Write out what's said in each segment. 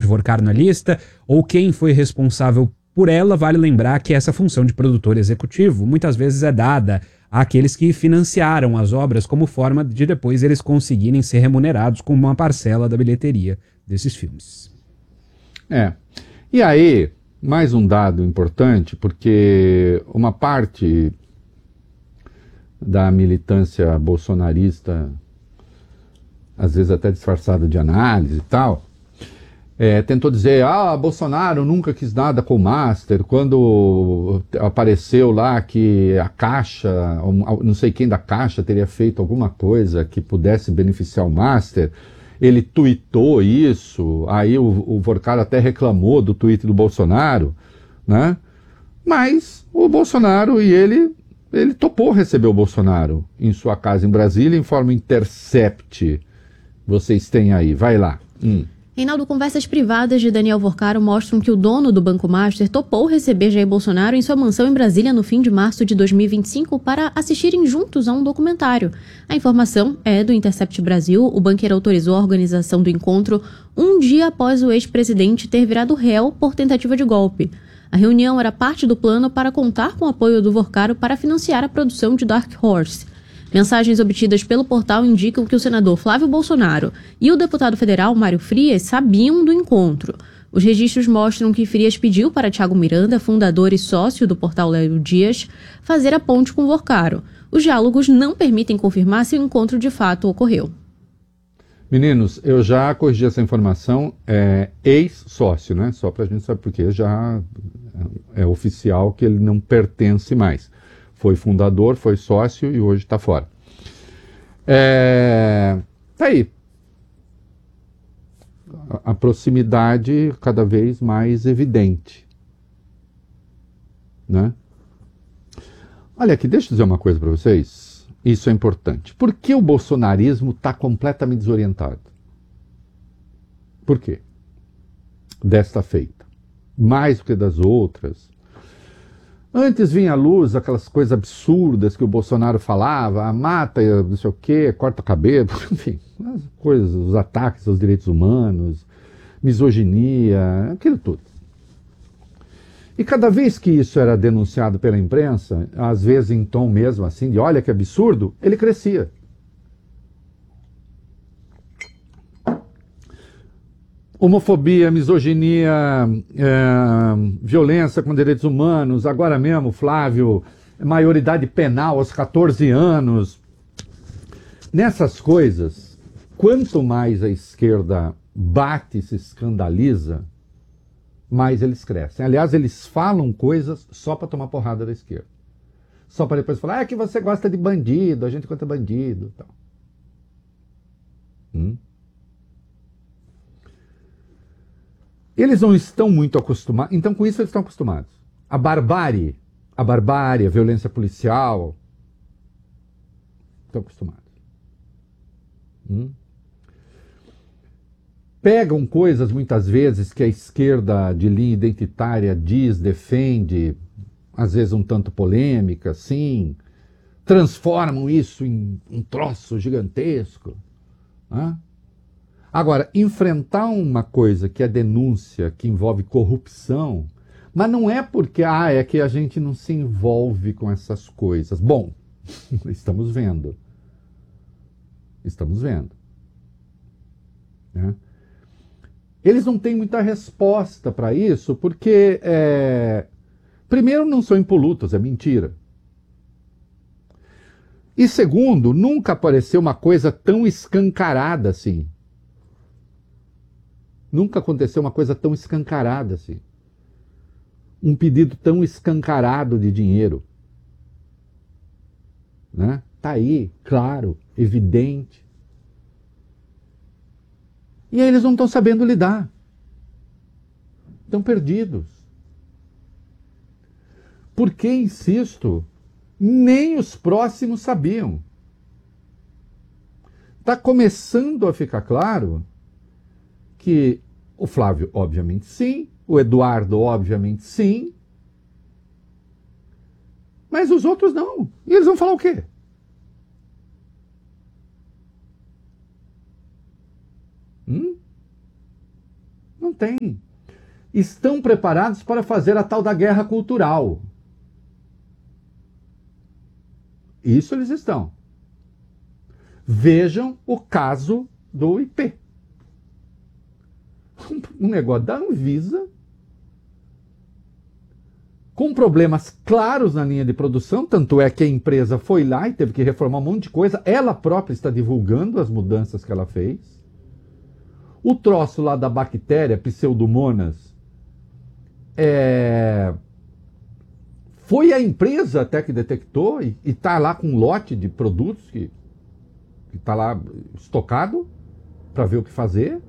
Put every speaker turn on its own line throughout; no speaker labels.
Dvorkar na lista, ou quem foi responsável por ela. Vale lembrar que essa função de produtor executivo muitas vezes é dada àqueles que financiaram as obras como forma de depois eles conseguirem ser remunerados com uma parcela da bilheteria desses filmes.
E aí, mais um dado importante, porque uma parte da militância bolsonarista, às vezes até disfarçada de análise e tal, tentou dizer, Bolsonaro nunca quis nada com o Master, quando apareceu lá que a Caixa, não sei quem da Caixa teria feito alguma coisa que pudesse beneficiar o Master, ele tuitou isso, aí o Dvorkar até reclamou do tweet do Bolsonaro, né? Mas o Bolsonaro e ele topou receber o Bolsonaro em sua casa em Brasília em forma Intercept. Vocês têm aí, vai lá.
Reinaldo, conversas privadas de Daniel Dvorkar mostram que o dono do Banco Master topou receber Jair Bolsonaro em sua mansão em Brasília no fim de março de 2025 para assistirem juntos a um documentário. A informação é do Intercept Brasil. O banqueiro autorizou a organização do encontro um dia após o ex-presidente ter virado réu por tentativa de golpe. A reunião era parte do plano para contar com o apoio do Dvorkar para financiar a produção de Dark Horse. Mensagens obtidas pelo portal indicam que o senador Flávio Bolsonaro e o deputado federal Mário Frias sabiam do encontro. Os registros mostram que Frias pediu para Thiago Miranda, fundador e sócio do portal Léo Dias, fazer a ponte com Dvorkar. Os diálogos não permitem confirmar se o encontro de fato ocorreu.
Meninos, eu já corrigi essa informação, ex-sócio, né? Só para a gente saber, porque já é oficial que ele não pertence mais. Foi fundador, foi sócio e hoje está fora. Tá aí. A proximidade cada vez mais evidente. Né? Olha aqui, deixa eu dizer uma coisa para vocês. Isso é importante. Por que o bolsonarismo está completamente desorientado? Por quê? Desta feita. Mais do que das outras. Antes vinha à luz aquelas coisas absurdas que o Bolsonaro falava, mata, não sei o quê, corta cabelo, enfim, as coisas, os ataques aos direitos humanos, misoginia, aquilo tudo. E cada vez que isso era denunciado pela imprensa, às vezes em tom mesmo assim, de olha que absurdo, ele crescia. Homofobia, misoginia, violência com direitos humanos, agora mesmo, Flávio, maioridade penal aos 14 anos. Nessas coisas, quanto mais a esquerda bate e se escandaliza, mais eles crescem. Aliás, eles falam coisas só para tomar porrada da esquerda. Só para depois falar, que você gosta de bandido, a gente conta bandido. Tal. Eles não estão muito acostumados, então com isso eles estão acostumados. A barbárie, a violência policial, estão acostumados. Pegam coisas muitas vezes que a esquerda de linha identitária diz, defende, às vezes um tanto polêmica, sim, transformam isso em um troço gigantesco. Agora, enfrentar uma coisa que é denúncia, que envolve corrupção, mas não é porque é que a gente não se envolve com essas coisas. Bom, estamos vendo. Estamos vendo. Né? Eles não têm muita resposta para isso, porque, primeiro, não são impolutos, é mentira. E segundo, nunca apareceu uma coisa tão escancarada assim. Nunca aconteceu uma coisa tão escancarada assim. Um pedido tão escancarado de dinheiro. Né? Tá aí, claro, evidente. E aí eles não estão sabendo lidar. Estão perdidos. Porque, insisto, nem os próximos sabiam. Está começando a ficar claro que o Flávio, obviamente, sim, o Eduardo, obviamente, sim, mas os outros não. E eles vão falar o quê? Não tem. Estão preparados para fazer a tal da guerra cultural. Isso eles estão. Vejam o caso do IP. Um negócio da Anvisa, com problemas claros na linha de produção, tanto é que a empresa foi lá e teve que reformar um monte de coisa, ela própria está divulgando as mudanças que ela fez. O troço lá da bactéria, Pseudomonas, foi a empresa até que detectou e está lá com um lote de produtos que está lá estocado para ver o que fazer.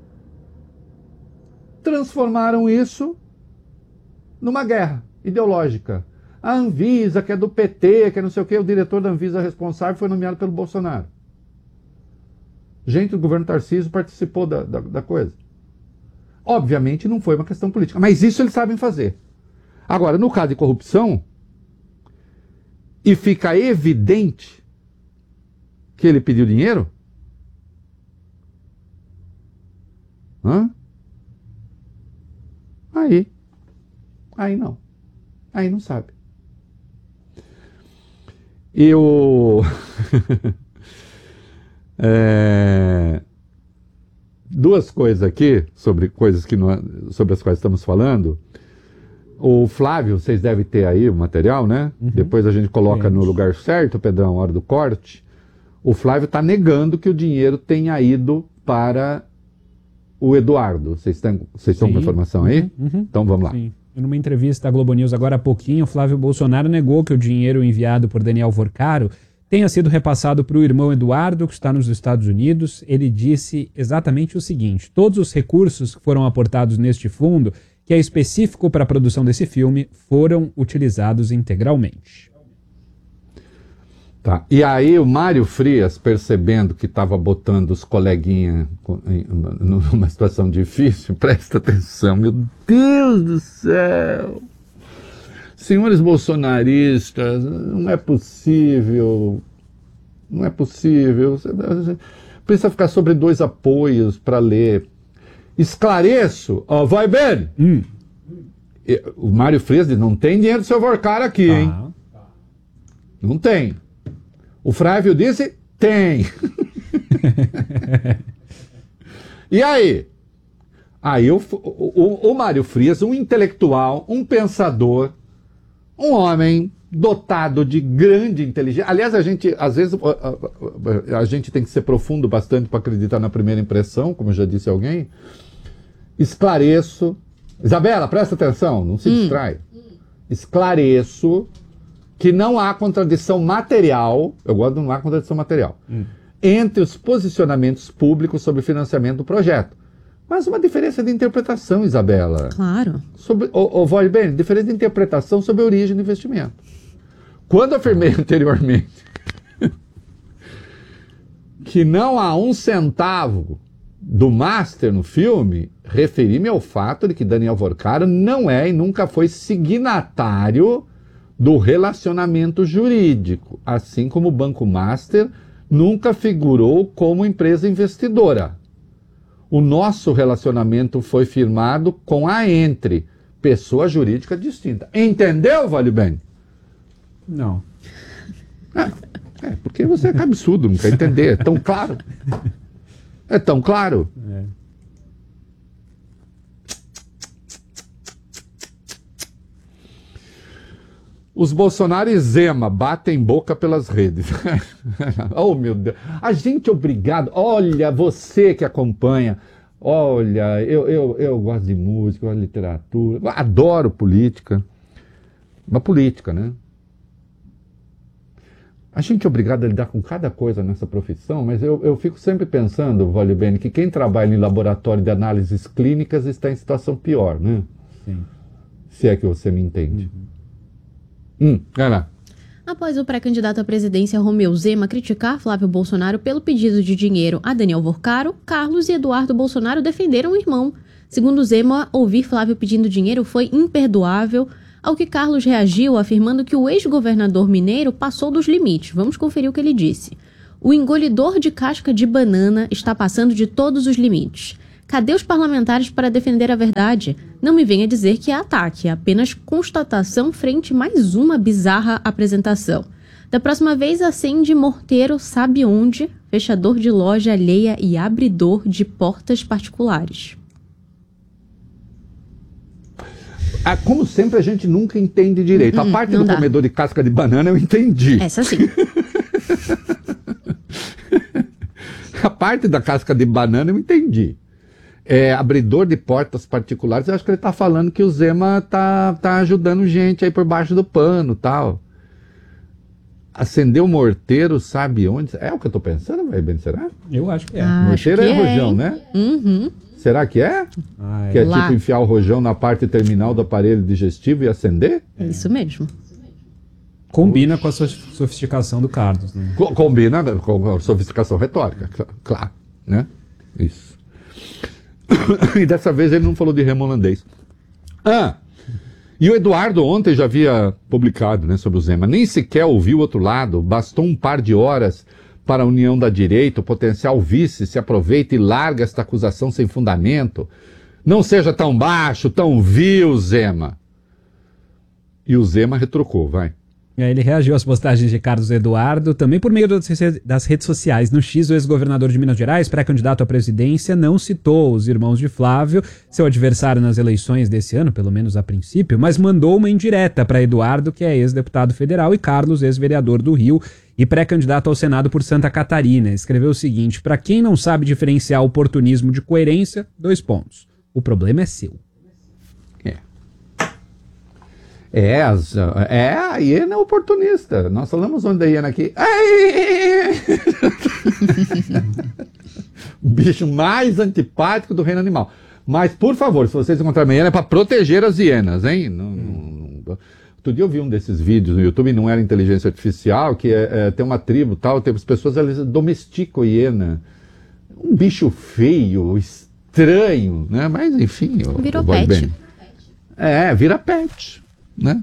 Transformaram isso numa guerra ideológica. A Anvisa, que é do PT, que é não sei o quê, o diretor da Anvisa responsável foi nomeado pelo Bolsonaro. Gente do governo Tarcísio participou da coisa. Obviamente não foi uma questão política, mas isso eles sabem fazer. Agora, no caso de corrupção, e fica evidente que ele pediu dinheiro, aí não. Aí não sabe. Eu... duas coisas aqui, sobre coisas sobre as quais estamos falando. O Flávio, vocês devem ter aí o material, né? Uhum. Depois a gente coloca no lugar certo, Pedrão, na hora do corte. O Flávio está negando que o dinheiro tenha ido para o Eduardo. Vocês estão com a informação aí? Uhum. Então vamos lá.
Sim. Numa entrevista à Globo News agora há pouquinho, o Flávio Bolsonaro negou que o dinheiro enviado por Daniel Vorcaro tenha sido repassado para o irmão Eduardo, que está nos Estados Unidos. Ele disse exatamente o seguinte: todos os recursos que foram aportados neste fundo, que é específico para a produção desse filme, foram utilizados integralmente.
Tá. E aí o Mário Frias, percebendo que estava botando os coleguinhas numa situação difícil, presta atenção, meu Deus do céu! Senhores bolsonaristas, não é possível, precisa ficar sobre dois apoios para ler. Esclareço, vai bem. O Mário Frias diz, não tem dinheiro do seu Vorcaro aqui, hein? Não tem. O Flávio disse, tem. E aí? Aí o Mário Frias, um intelectual, um pensador, um homem dotado de grande inteligência. Aliás, às vezes, a gente tem que ser profundo bastante para acreditar na primeira impressão, como já disse alguém. Esclareço. Isabela, presta atenção, não se distrai. Esclareço que não há contradição material, eu gosto de não há contradição material, entre os posicionamentos públicos sobre o financiamento do projeto. Mas uma diferença de interpretação, Isabela.
Claro.
Vai bem, diferença de interpretação sobre a origem do investimento. Quando afirmei anteriormente que não há um centavo do Master no filme, referi-me ao fato de que Daniel Vorcaro não é e nunca foi signatário do relacionamento jurídico, assim como o Banco Master nunca figurou como empresa investidora. O nosso relacionamento foi firmado com a Entre, pessoa jurídica distinta. Entendeu, Vale Bem?
Não.
Porque você é cabeçudo, não quer entender. É tão claro. É tão claro. Os Bolsonaro e Zema batem boca pelas redes. Oh, meu Deus. A gente obrigado. Olha, você que acompanha. Olha, eu gosto de música, gosto de literatura. Adoro política. Uma política, né? A gente é obrigado a lidar com cada coisa nessa profissão, mas eu fico sempre pensando, Vale Bene, que quem trabalha em laboratório de análises clínicas está em situação pior, né?
Sim.
Se é que você me entende. Vai lá.
Após o pré-candidato à presidência Romeu Zema criticar Flávio Bolsonaro pelo pedido de dinheiro a Daniel Vorcaro, Carlos e Eduardo Bolsonaro defenderam o irmão. Segundo Zema, ouvir Flávio pedindo dinheiro foi imperdoável, ao que Carlos reagiu afirmando que o ex-governador mineiro passou dos limites. Vamos conferir o que ele disse. O engolidor de casca de banana está passando de todos os limites. Cadê os parlamentares para defender a verdade? Não me venha dizer que é ataque, é apenas constatação frente a mais uma bizarra apresentação. Da próxima vez, acende morteiro sabe onde, fechador de loja alheia e abridor de portas particulares.
Como sempre, a gente nunca entende direito. A parte do comedor de casca de banana eu entendi.
Essa sim.
A parte da casca de banana eu entendi. Abridor de portas particulares, eu acho que ele está falando que o Zema tá ajudando gente aí por baixo do pano e tal. Acender o morteiro, sabe onde? É o que eu tô pensando, vai bem, será?
Eu acho que é.
Morteiro
que
é rojão, né?
Uhum.
Será que é? Que é
Lá.
tipo enfiar o rojão na parte terminal do aparelho digestivo e acender?
É isso mesmo.
Combina com a sofisticação do Carlos, né?
Combina com a sofisticação retórica, claro, né? Isso. E dessa vez ele não falou de remo holandês. E o Eduardo ontem já havia publicado, né, sobre o Zema. Nem sequer ouviu o outro lado, bastou um par de horas para a união da direita, o potencial vice se aproveita e larga esta acusação sem fundamento. Não seja tão baixo, tão vil, Zema. E o Zema retrucou, vai.
E aí ele reagiu às postagens de Carlos Eduardo, também por meio das redes sociais. No X, o ex-governador de Minas Gerais, pré-candidato à presidência, não citou os irmãos de Flávio, seu adversário nas eleições desse ano, pelo menos a princípio, mas mandou uma indireta para Eduardo, que é ex-deputado federal, e Carlos, ex-vereador do Rio e pré-candidato ao Senado por Santa Catarina. Escreveu o seguinte: para quem não sabe diferenciar oportunismo de coerência, 2 pontos. O problema é seu.
A hiena é oportunista. Nós falamos onde da hiena aqui. O bicho mais antipático do reino animal. Mas, por favor, se vocês encontrarem uma hiena, é para proteger as hienas, hein? Outro dia eu vi um desses vídeos no YouTube, não era inteligência artificial, que tem uma tribo tal, tem as pessoas, elas domesticam a hiena. Um bicho feio, estranho, né? Mas, enfim...
Virou pet.
Vira pet. Né?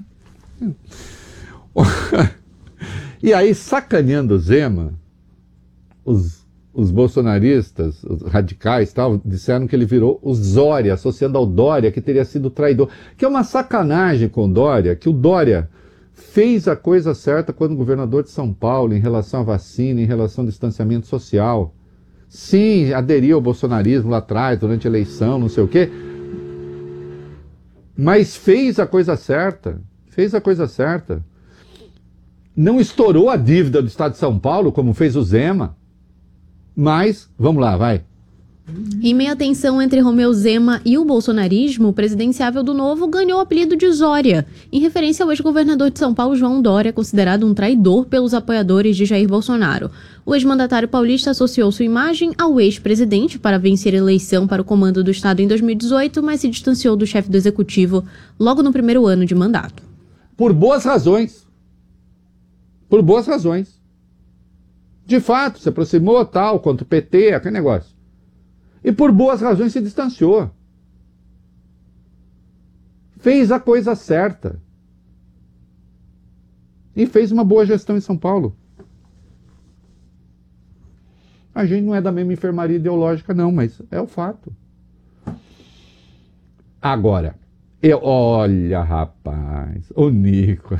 E aí, sacaneando o Zema, os bolsonaristas, os radicais tal, disseram que ele virou o Zória, associando ao Dória, que teria sido traidor. Que é uma sacanagem com o Dória, que o Dória fez a coisa certa quando governador de São Paulo, em relação à vacina, em relação ao distanciamento social. Sim, aderiu ao bolsonarismo lá atrás, durante a eleição, não sei o quê. Mas fez a coisa certa, Não estourou a dívida do Estado de São Paulo, como fez o Zema, mas, vamos lá, vai.
Em meio à tensão entre Romeu Zema e o bolsonarismo, o presidenciável do Novo ganhou o apelido de Zória, em referência ao ex-governador de São Paulo, João Dória, considerado um traidor pelos apoiadores de Jair Bolsonaro. O ex-mandatário paulista associou sua imagem ao ex-presidente para vencer a eleição para o comando do Estado em 2018, mas se distanciou do chefe do executivo logo no primeiro ano de mandato.
Por boas razões. De fato, se aproximou tal, contra o PT, aquele negócio. E por boas razões se distanciou. Fez a coisa certa. E fez uma boa gestão em São Paulo. A gente não é da mesma enfermaria ideológica, não, mas é o fato. Agora, olha, rapaz, o Nico.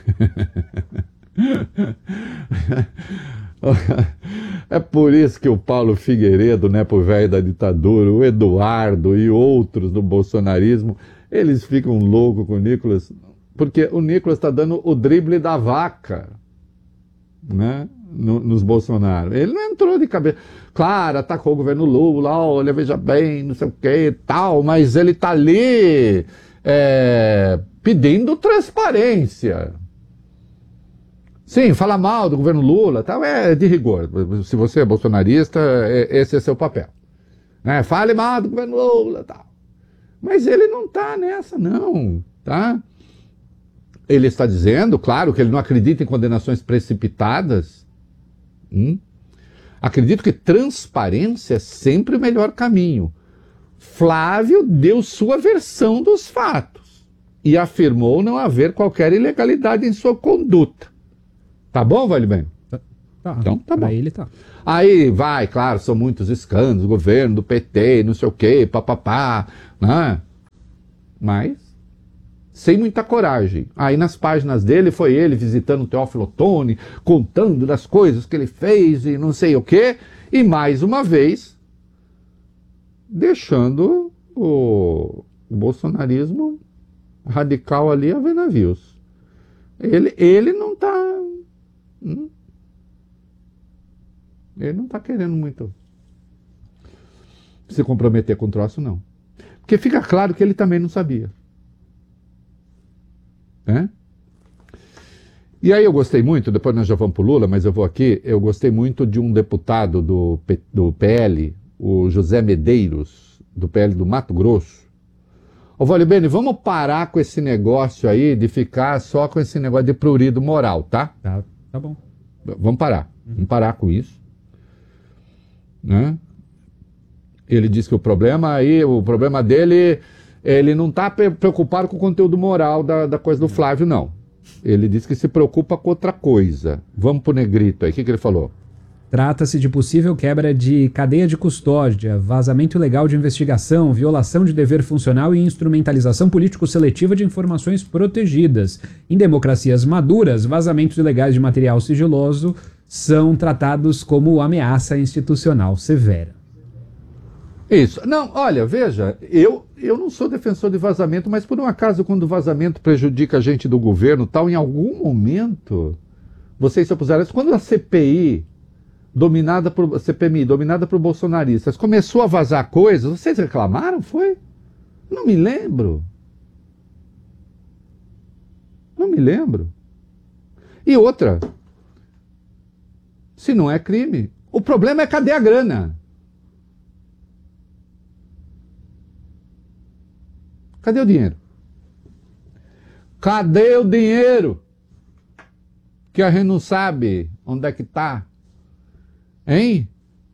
É por isso que o Paulo Figueiredo, né, pro velho da ditadura, o Eduardo e outros do bolsonarismo, eles ficam loucos com o Nicolas, porque o Nicolas está dando o drible da vaca, né, nos Bolsonaro. Ele não entrou de cabeça. Claro, atacou o governo Lula, olha, veja bem, não sei o que tal, mas ele está ali pedindo transparência. Sim, fala mal do governo Lula, tal, é de rigor. Se você é bolsonarista, esse é seu papel. Fale mal do governo Lula, tal. Mas ele não está nessa, não, tá? Ele está dizendo, claro, que ele não acredita em condenações precipitadas. Acredito que transparência é sempre o melhor caminho. Flávio deu sua versão dos fatos e afirmou não haver qualquer ilegalidade em sua conduta. Tá bom, Vale Bem?
Tá.
Então, tá bom.
Pra ele tá.
Aí vai, claro, são muitos escândalos, governo do PT, não sei o quê, papapá, né? Mas sem muita coragem. Aí nas páginas dele foi ele visitando o Teófilo Otoni, contando das coisas que ele fez e não sei o quê, e mais uma vez deixando o bolsonarismo radical ali a ver navios. Ele não está... Ele não está querendo muito se comprometer com o troço, não. Porque fica claro que ele também não sabia. Né? E aí eu gostei muito, depois nós já vamos para o Lula, mas eu vou aqui, eu gostei muito de um deputado do PL, o José Medeiros, do PL do Mato Grosso. Ô, Valibene, vamos parar com esse negócio aí de ficar só com esse negócio de prurido moral, tá?
Tá bom.
Vamos parar. Vamos parar com isso. Né? Ele diz que o problema dele, ele não está preocupado com o conteúdo moral da coisa do Flávio, não. Ele diz que se preocupa com outra coisa. Vamos pro Negrito aí. O que ele falou?
Trata-se de possível quebra de cadeia de custódia, vazamento ilegal de investigação, violação de dever funcional e instrumentalização político-seletiva de informações protegidas. Em democracias maduras, vazamentos ilegais de material sigiloso são tratados como ameaça institucional severa.
Isso. Não, olha, veja, eu não sou defensor de vazamento, mas por um acaso, quando o vazamento prejudica a gente do governo tal, em algum momento, vocês se opuseram a isso. Quando a CPMI, dominada por bolsonaristas, começou a vazar coisas, vocês reclamaram, foi? Não me lembro. E outra, se não é crime, o problema é cadê a grana? Cadê o dinheiro? Cadê o dinheiro? Que a gente não sabe onde é que está. Hein?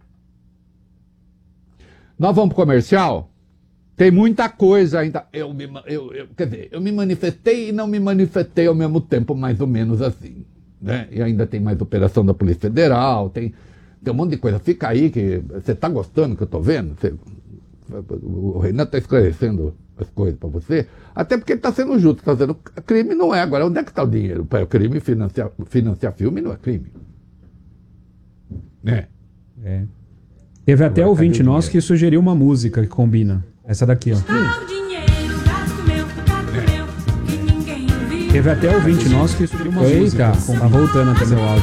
Nós vamos para o comercial? Tem muita coisa ainda. Quer dizer, eu me manifestei e não me manifestei ao mesmo tempo, mais ou menos assim. Né? E ainda tem mais operação da Polícia Federal, tem um monte de coisa. Fica aí que você está gostando que eu estou vendo? O Renan está esclarecendo as coisas para você, até porque ele está sendo justo, está dizendo crime não é. Agora, onde é que está o dinheiro? Para o crime financiar filme não é crime. Né?
Teve até ouvinte nosso que sugeriu uma música que combina. Essa daqui, ó. Teve até ouvinte nosso que sugeriu uma música. Tá voltando até meu áudio.